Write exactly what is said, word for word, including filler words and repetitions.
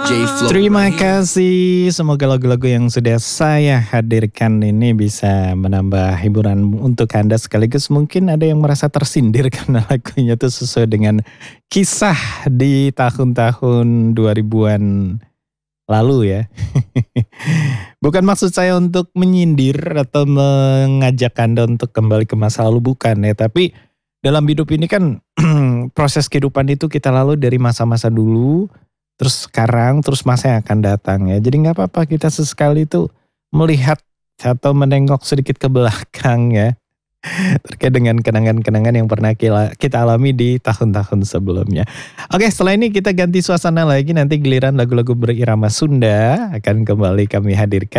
Terima kasih. Semoga lagu-lagu yang sudah saya hadirkan ini bisa menambah hiburan untuk Anda. Sekaligus mungkin ada yang merasa tersindir karena lagunya itu sesuai dengan kisah di tahun-tahun dua ribuan lalu ya. Bukan maksud saya untuk menyindir atau mengajak Anda untuk kembali ke masa lalu, bukan ya. Tapi dalam hidup ini kan proses kehidupan itu kita lalui dari masa-masa dulu, terus sekarang, terus masa yang akan datang ya. Jadi gak apa-apa kita sesekali itu melihat atau menengok sedikit ke belakang ya. Terkait dengan kenangan-kenangan yang pernah kita alami di tahun-tahun sebelumnya. Oke, setelah ini kita ganti suasana lagi. Nanti giliran lagu-lagu berirama Sunda akan kembali kami hadirkan.